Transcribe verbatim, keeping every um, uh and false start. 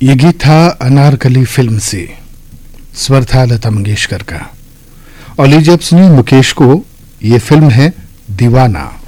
ये गीत था अनारकली फिल्म से, स्वर था लता मंगेशकर का। और लीजिए अब सुनिए मुकेश को, ये फिल्म है दीवाना।